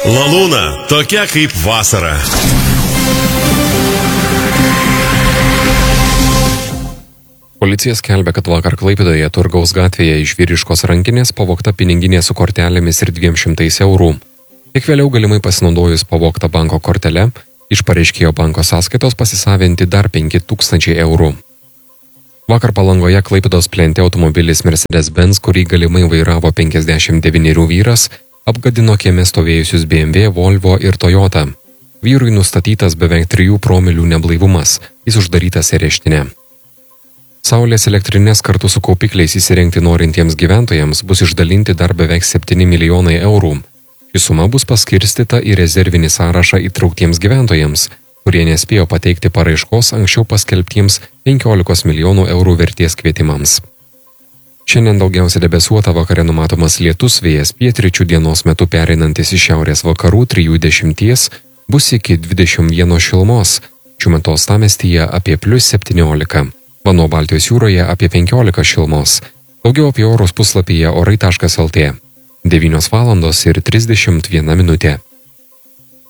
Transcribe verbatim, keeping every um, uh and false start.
Lalūna, tokia kaip vasara. Policija skelbia, kad vakar Klaipėdoje Turgaus gatvėje iš vyriškos rankinės pavogta piniginė su kortelėmis ir dviem šimtais eurų. Kiek vėliau galimai pasinaudojus pavogtą banko kortelę, iš pareiškėjo banko sąskaitos pasisavinti dar penki tūkstančiai eurų. Vakar Palangoje Klaipėdos plente automobilis Mercedes-Benz, kurį galimai vairavo penkiasdešimt devynerių vyras, apgadino kieme stovėjusius B M W, Volvo ir Toyota. Vyrui nustatytas beveik trijų promilių neblaivumas, jis uždarytas areštinę. Saulės elektrinės kartu su kaupikliais įsirengti norintiems gyventojams bus išdalinti dar beveik septyni milijonai eurų. Ši suma bus paskirstyta į rezervinį sąrašą įtrauktiems gyventojams, kurie nespėjo pateikti paraiškos anksčiau paskelbtiems penkiolikos milijonų eurų vertės kvietimams. Šiandien daugiausia debesuota, vakare numatomas lietus, vėjas pietryčių, dienos metu pereinantis iš šiaurės vakarų trijų dešimties, bus iki dvidešimt vienos šilumos, šiuo metu uostamiestyje apie plius septyniolika, Vanduo Baltijos jūroje apie penkiolika šilumos. Daugiau apie orus puslapyje orai taškas lt. devynios valandos ir trisdešimt viena minutė.